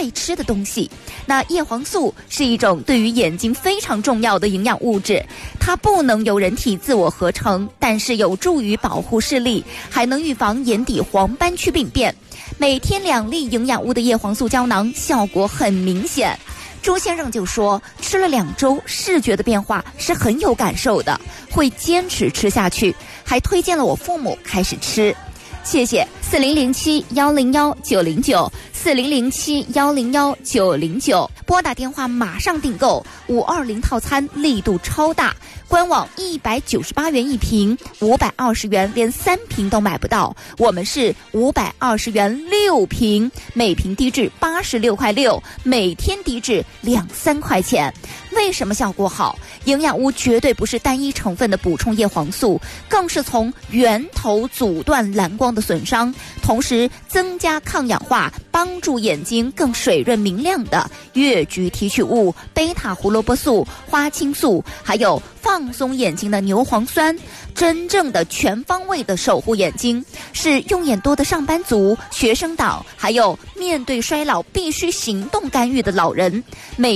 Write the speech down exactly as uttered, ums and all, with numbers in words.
爱吃的东西。那叶黄素是一种对于眼睛非常重要的营养物质，它不能由人体自我合成，但是有助于保护视力，还能预防眼底黄斑区病变。每天两粒营养物的叶黄素胶囊效果很明显。朱先生就说，吃了两周，视觉的变化是很有感受的，会坚持吃下去，还推荐了我父母开始吃。谢谢四零零七幺零幺九零九四零零七幺零幺九零九，拨打电话马上订购五二零套餐，力度超大，官网一百九十八元一瓶，五百二十元连三瓶都买不到，我们是五百二十元六瓶，每瓶低至八十六块六，每天低至两三块钱。为什么效果好？营养物绝对不是单一成分的补充叶黄素，更是从源头阻断蓝光的损伤，同时增加抗氧化，帮助眼睛更水润明亮的越橘提取物、贝塔胡萝卜素、花青素，还有放松眼睛的牛磺酸，真正的全方位的守护眼睛，是用眼多的上班族、学生党，还有面对衰老必须行动干预的老人，每